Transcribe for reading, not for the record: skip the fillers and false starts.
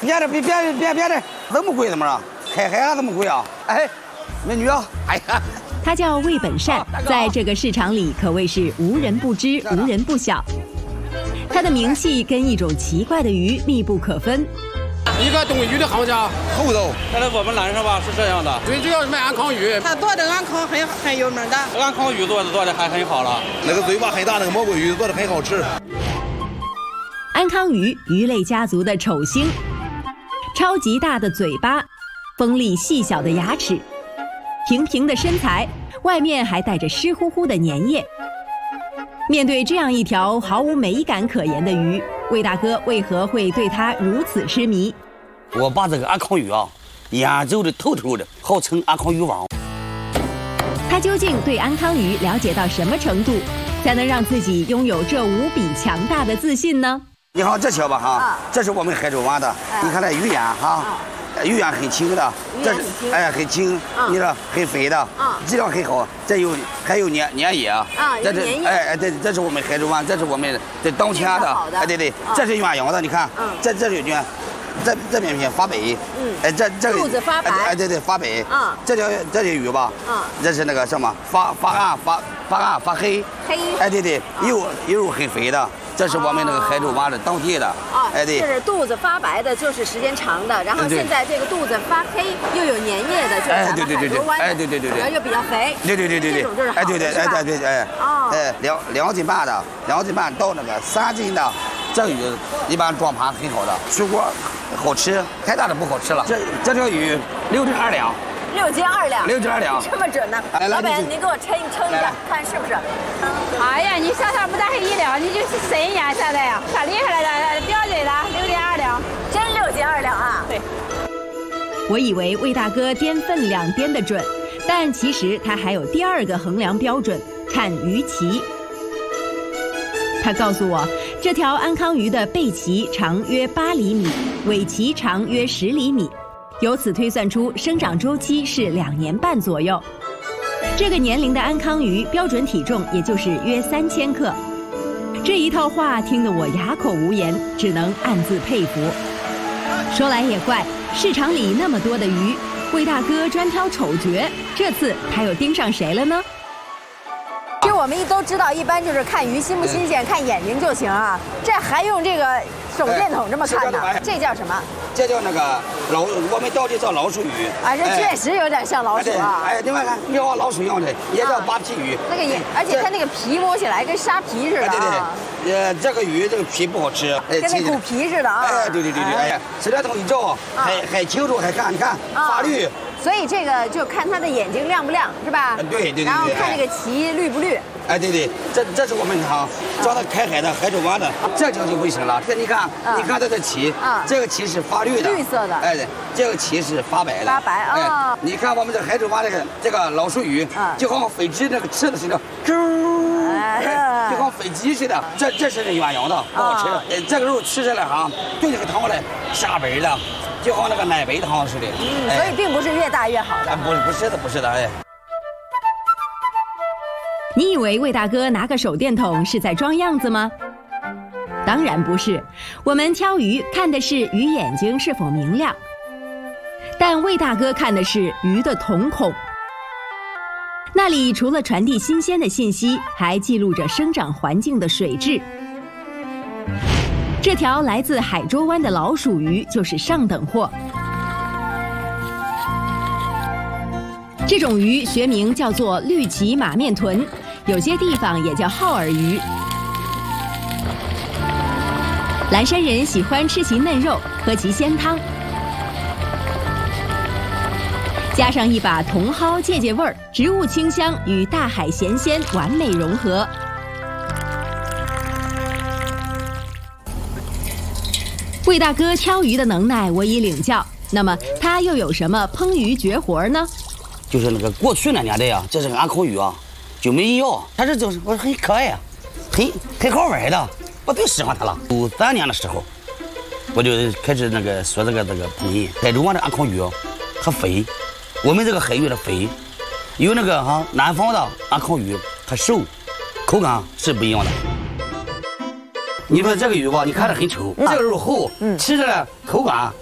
别的，这么贵怎么着？海还这么贵啊？哎，美女啊，哎呀。 他叫魏本善，在这个市场里可谓是无人不知、无人不晓。他的名气跟一种奇怪的鱼密不可分。 一个冻鱼的行家， 厚道。 看来我们南是吧？是这样的。 最主要是卖安康鱼， 他做的安康很有名的。 安康鱼做的还很好了。 那个嘴巴很大，那个魔鬼鱼做的很好吃。 安康鱼，鱼类家族的丑星，超级大的嘴巴，锋利细小的牙齿。 平平的身材，外面还带着湿乎乎的粘液。面对这样一条毫无美感可言的鱼，魏大哥为何会对它如此痴迷？ 我把这个安康鱼啊研究的透透的，号称安康鱼王。 他究竟对安康鱼了解到什么程度，才能让自己拥有这无比强大的自信呢？ 你好，这小吧哈，这是我们海州湾的，你看那鱼眼哈。 鱼眼很轻的，这是哎很轻，你说很肥的，质量很好，还有粘液啊，这是哎对，这是我们海州湾，这是我们这当天的，哎对，这是远洋的，你看，这是远，这边片发白，哎这个肚子发白， 哎对发白，这条鱼吧，这是那个什么发暗发黑，哎对，又很肥的。 这是我们那个海州湾的当地的，哎对， 这是肚子发白的，就是时间长的，然后现在这个肚子发黑又有粘液的，就是咱们海州湾的，对，然后又比较肥，对，这种就是好的，对， 2斤半的，2斤半到那个3斤的，这个鱼一般装盘很好的，水果好吃，太大的不好吃了。这条鱼6斤2两。 6斤2两 ，6斤2两， 这么准呢？老板，您给我称一下，看是不是？ 哎呀，你小小不大黑1两，你就深研现在呀，太厉害了，标准的6斤2两， 真6斤2两啊？ 对。 我以为魏大哥掂分量掂得准，但其实他还有第2个衡量标准，看鱼鳍。他告诉我，这条安康鱼的背鳍长约8厘米，尾鳍长约10厘米。 由此推算出生长周期是2年半左右。这个年龄的安康鱼标准体重也就是约3000克。这一套话听得我哑口无言，只能暗自佩服。说来也怪，市场里那么多的鱼，魏大哥专挑丑角，这次他又盯上谁了呢？ 其实我们都知道，一般就是看鱼新不新鲜，看眼睛就行啊。这还用这个手电筒这么看呢？这叫什么？ 这叫那个我们当地叫老鼠鱼。 啊，这确实有点像老鼠啊。 哎，另外看，你像老鼠一样的，也叫扒皮鱼。 那个也，而且它那个皮摸起来跟沙皮似的啊。 对，这个鱼这个皮不好吃， 跟那骨皮似的啊。 哎，对，哎，手电筒一照，还清楚，还看，你看发绿。 所以这个就看它的眼睛亮不亮，是吧？ 对。 然后看这个鳍绿不绿。 哎，对，这是我们哈找它开海的海州湾的，这就卫生了。这你看它的鳍，这个鳍是发绿的， 绿色的。 哎，这个鳍是发白的， 发白啊。 你看我们这海州湾这个老鼠鱼，就好像飞机那个翅子似的，就好像飞机似的。这是远洋的，不好吃。这个肉吃起来哈，对这个汤来下白了，就好像那个奶白汤似的。 所以并不是越大越好的。 不是的，哎。 你以为魏大哥拿个手电筒是在装样子吗？当然不是，我们挑鱼看的是鱼眼睛是否明亮，但魏大哥看的是鱼的瞳孔。那里除了传递新鲜的信息，还记录着生长环境的水质。这条来自海州湾的老鼠鱼就是上等货。这种鱼学名叫做绿鳍马面豚，有些地方也叫耗耳鱼。蓝山人喜欢吃其嫩肉，喝其鲜汤，加上一把茼蒿借味儿，植物清香与大海咸鲜完美融合。魏大哥挑鱼的能耐我已领教，那么他又有什么烹鱼绝活呢？ 就是那个过去那年代呀，这是个安康鱼啊，就没人要，但是就是我很可爱呀，很好玩的，我最喜欢它了。93年的时候，我就开始那个学这个烹饪。海州湾的安康鱼啊，它肥，我们这个海鱼的肥，有那个南方的安康鱼它瘦，口感是不一样的。你说这个鱼吧，你看着很丑，这个肉厚，吃着呢口感